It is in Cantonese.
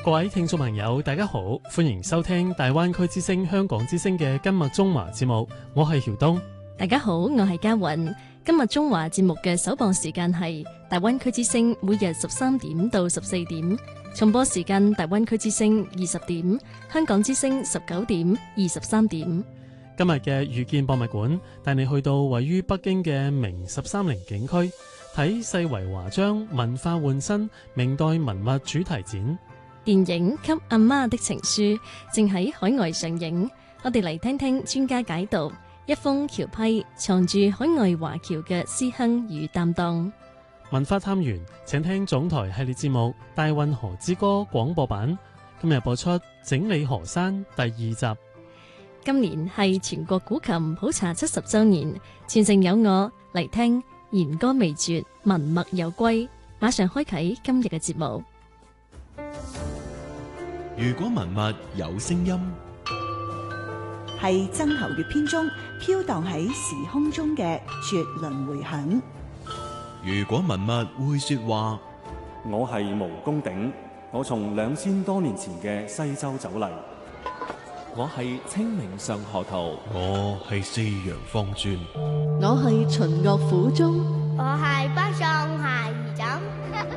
各位聽眾朋友，大家好，歡迎收聽大灣區之聲香港之聲嘅今日中華節目，我係曉東。 大家好，我係嘉韻。今日中華節目嘅首播時間係大灣區之聲，每日13點到14點，重播時間大灣區之聲20點，香港之聲19點、23點。 今日嘅遇見博物館帶你去到位於北京嘅明13陵景區，睇世遺華章文化換新明代文物主題展。 電影《給阿媽的情書》正喺海外上映，我哋嚟聽聽專家解讀一封僑批藏住海外華僑嘅思鄉與擔當。 文化探源，請聽總台系列節目《大運河之歌》廣播版，今日播出《整理河山》第2集。 今年係全國古琴普查70週年，全城有我嚟聽弦歌未絕，文墨有歸。馬上開啟今日嘅節目。 如果文物有聲音， 係曾侯乙編中飄蕩喺時空中嘅絕倫迴響。 如果文物會說話， 我係毛公鼎，我從2000多年前嘅西周走嚟。 我係清明上河圖， 我係四羊方尊， 我係秦樂府中， 我係北上下兒枕。